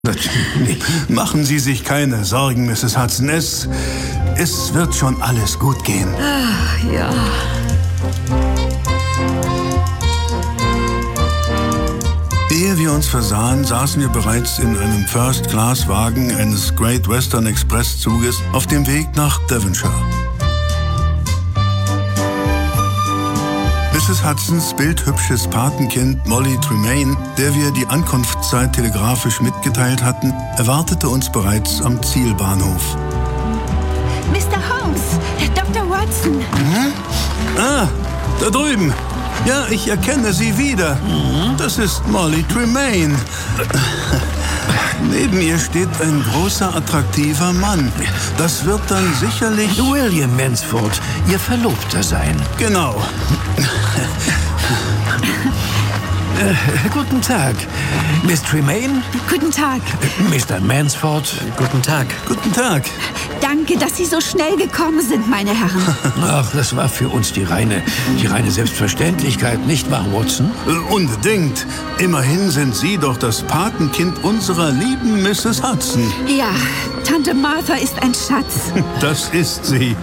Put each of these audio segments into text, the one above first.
Machen Sie sich keine Sorgen, Mrs. Hudson. Es wird schon alles gut gehen. Ach, ja. Ehe wir uns versahen, saßen wir bereits in einem First-Class-Wagen eines Great Western Express-Zuges auf dem Weg nach Devonshire. Mrs. Hudsons bildhübsches Patenkind Molly Tremaine, der wir die Ankunftszeit telegrafisch mitgeteilt hatten, erwartete uns bereits am Zielbahnhof. Mr. Holmes, Dr. Watson. Mhm. Ah, da drüben. Ja, ich erkenne Sie wieder. Das ist Molly Tremaine. Neben ihr steht ein großer, attraktiver Mann. Das wird dann sicherlich... William Mansford, Ihr Verlobter sein. Genau. Guten Tag. Miss Tremaine? Guten Tag. Mr. Mansford? Guten Tag. Guten Tag. Danke, dass Sie so schnell gekommen sind, meine Herren. Ach, das war für uns die reine Selbstverständlichkeit, nicht wahr, Watson? Unbedingt. Immerhin sind Sie doch das Patenkind unserer lieben Mrs. Hudson. Ja, Tante Martha ist ein Schatz. Das ist sie.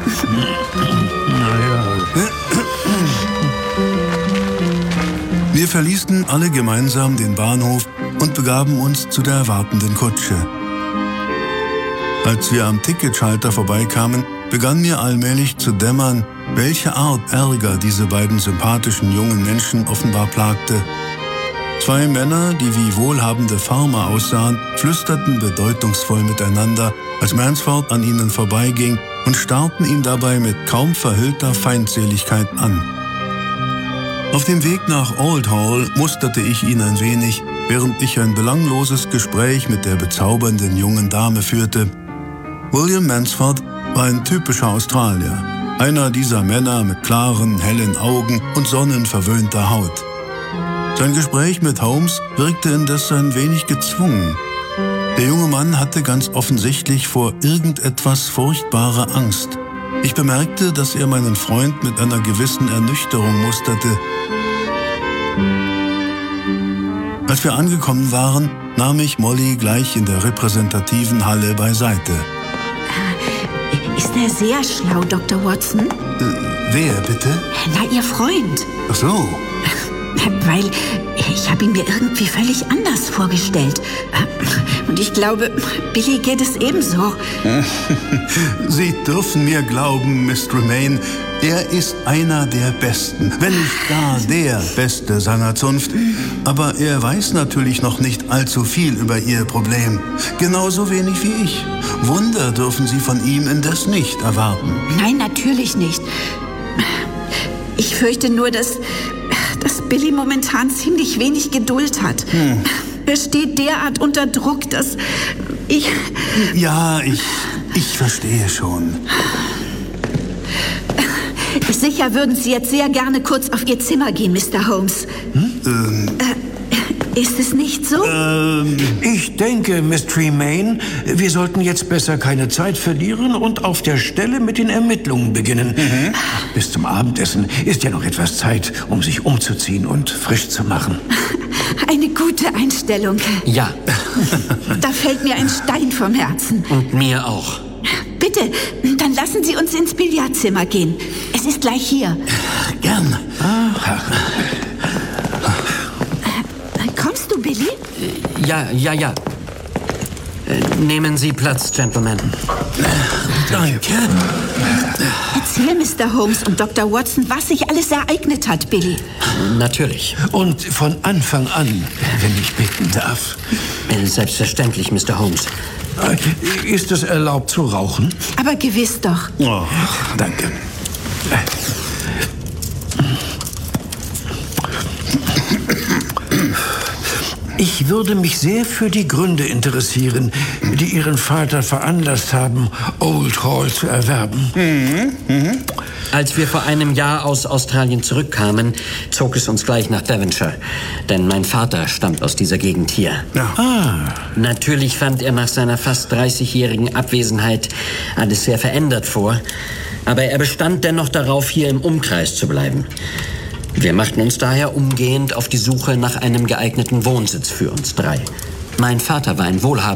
Wir verließen alle gemeinsam den Bahnhof und begaben uns zu der erwartenden Kutsche. Als wir am Ticketschalter vorbeikamen, begann mir allmählich zu dämmern, welche Art Ärger diese beiden sympathischen jungen Menschen offenbar plagte. Zwei Männer, die wie wohlhabende Farmer aussahen, flüsterten bedeutungsvoll miteinander, als Mansford an ihnen vorbeiging, und starrten ihn dabei mit kaum verhüllter Feindseligkeit an. Auf dem Weg nach Old Hall musterte ich ihn ein wenig, während ich ein belangloses Gespräch mit der bezaubernden jungen Dame führte. William Mansford war ein typischer Australier, einer dieser Männer mit klaren, hellen Augen und sonnenverwöhnter Haut. Sein Gespräch mit Holmes wirkte indes ein wenig gezwungen. Der junge Mann hatte ganz offensichtlich vor irgendetwas furchtbare Angst. Ich bemerkte, dass er meinen Freund mit einer gewissen Ernüchterung musterte. Als wir angekommen waren, nahm ich Molly gleich in der repräsentativen Halle beiseite. Ist er sehr schlau, Dr. Watson? Wer, bitte? Na, Ihr Freund. Ach so. Weil ich habe ihn mir irgendwie völlig anders vorgestellt. Und ich glaube, Billy geht es ebenso. Sie dürfen mir glauben, Miss Tremaine, er ist einer der Besten, wenn nicht gar der Beste seiner Zunft. Aber er weiß natürlich noch nicht allzu viel über Ihr Problem. Genauso wenig wie ich. Wunder dürfen Sie von ihm indes nicht erwarten. Nein, natürlich nicht. Ich fürchte nur, dass Billy momentan ziemlich wenig Geduld hat. Er steht derart unter Druck, dass ich... Ja, ich verstehe schon. Sicher würden Sie jetzt sehr gerne kurz auf Ihr Zimmer gehen, Mr. Holmes. Ist es nicht so? Ich denke, Miss Tremaine, wir sollten jetzt besser keine Zeit verlieren und auf der Stelle mit den Ermittlungen beginnen. Bis zum Abendessen ist ja noch etwas Zeit, um sich umzuziehen und frisch zu machen. Eine gute Einstellung. Ja. Da fällt mir ein Stein vom Herzen. Und mir auch. Bitte, dann lassen Sie uns ins Billardzimmer gehen. Es ist gleich hier. Gern. Kommst du, Billy? Ja. Nehmen Sie Platz, Gentlemen. Danke. Erzähl Mr. Holmes und Dr. Watson, was sich alles ereignet hat, Billy. Natürlich. Und von Anfang an, wenn ich bitten darf. Selbstverständlich, Mr. Holmes. Ist es erlaubt zu rauchen? Aber gewiss doch. Oh, Danke. Ich würde mich sehr für die Gründe interessieren, die Ihren Vater veranlasst haben, Old Hall zu erwerben. Als wir vor einem Jahr aus Australien zurückkamen, zog es uns gleich nach Devonshire. Denn mein Vater stammt aus dieser Gegend hier. Ja. Natürlich fand er nach seiner fast 30-jährigen Abwesenheit alles sehr verändert vor. Aber er bestand dennoch darauf, hier im Umkreis zu bleiben. Wir machten uns daher umgehend auf die Suche nach einem geeigneten Wohnsitz für uns drei. Mein Vater war ein wohlhabender